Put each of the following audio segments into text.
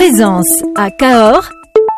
Présence à Cahors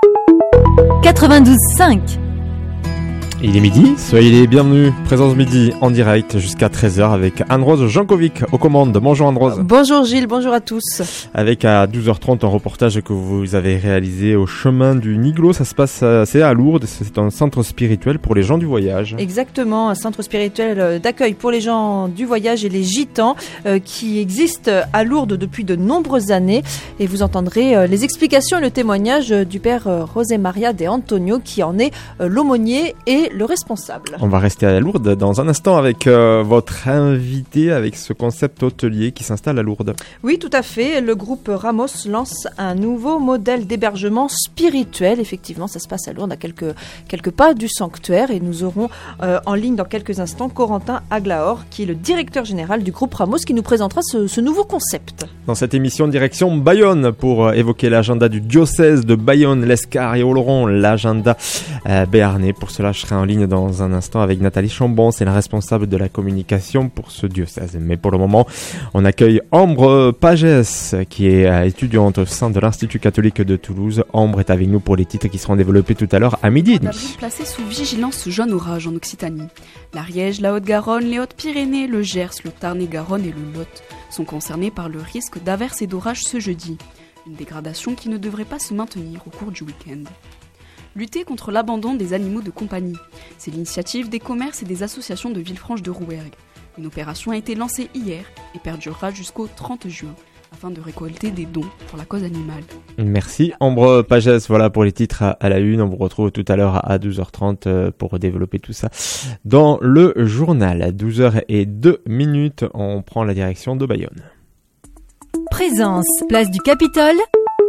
92.5. Il est midi, soyez les bienvenus. Présence midi en direct jusqu'à 13h avec Anne-Rose Jankovic aux commandes. Bonjour Anne-Rose. Bonjour Gilles, bonjour à tous. Avec à 12h30 un reportage que vous avez réalisé au chemin du Niglo. Ça se passe c'est à Lourdes, c'est un centre spirituel pour les gens du voyage. Exactement, un centre spirituel d'accueil pour les gens du voyage et les gitans qui existe à Lourdes depuis de nombreuses années. Et vous entendrez les explications et le témoignage du père José Maria de Antonio qui en est l'aumônier et le responsable. On va rester à Lourdes dans un instant avec votre invité, avec ce concept hôtelier qui s'installe à Lourdes. Oui, tout à fait. Le groupe Ramos lance un nouveau modèle d'hébergement spirituel. Effectivement, ça se passe à Lourdes, à quelques pas du sanctuaire. Et nous aurons en ligne dans quelques instants Corentin Aglaor, qui est le directeur général du groupe Ramos, qui nous présentera ce nouveau concept. Dans cette émission, direction Bayonne pour évoquer l'agenda du diocèse de Bayonne, l'Escar et Oloron, l'agenda béarnais. Pour cela, je serai en ligne dans un instant avec Nathalie Chambon, c'est la responsable de la communication pour ce diocèse. Mais pour le moment, on accueille Ambre Pagès, qui est étudiante au sein de l'Institut catholique de Toulouse. Ambre est avec nous pour les titres qui seront développés tout à l'heure à midi et demi. Placés sous vigilance jaune orage en Occitanie. L'Ariège, la Haute-Garonne, les Hautes-Pyrénées, le Gers, le Tarn-et-Garonne et le Lot sont concernés par le risque d'averses et d'orages ce jeudi. Une dégradation qui ne devrait pas se maintenir au cours du week-end. Lutter contre l'abandon des animaux de compagnie. C'est l'initiative des commerces et des associations de Villefranche-de-Rouergue. Une opération a été lancée hier et perdurera jusqu'au 30 juin afin de récolter des dons pour la cause animale. Merci Ambre Pagès, voilà pour les titres à la une. On vous retrouve tout à l'heure à 12h30 pour développer tout ça dans le journal. À 12h02, on prend la direction de Bayonne. Présence, place du Capitole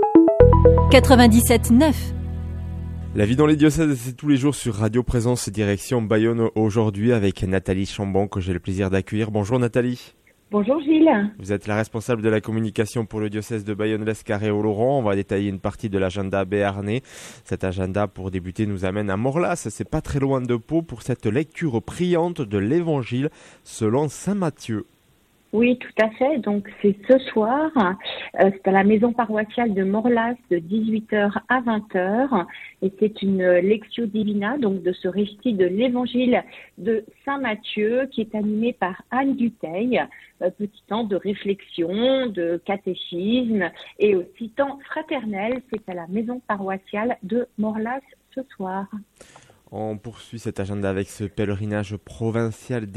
97.9. La vie dans les diocèses, c'est tous les jours sur Radio Présence, direction Bayonne aujourd'hui avec Nathalie Chambon que j'ai le plaisir d'accueillir. Bonjour Nathalie. Bonjour Gilles. Vous êtes la responsable de la communication pour le diocèse de Bayonne, l'Escar et Oloron. On va détailler une partie de l'agenda béarnais. Cet agenda, pour débuter, nous amène à Morlas. C'est pas très loin de Pau pour cette lecture priante de l'Évangile selon saint Matthieu. Oui, tout à fait. Donc, c'est ce soir. C'est à la maison paroissiale de Morlas de 18h à 20h. Et c'est une Lectio Divina, donc de ce récit de l'Évangile de Saint Matthieu, qui est animé par Anne Dutheil. Petit temps de réflexion, de catéchisme et aussi temps fraternel. C'est à la maison paroissiale de Morlas ce soir. On poursuit cet agenda avec ce pèlerinage provincial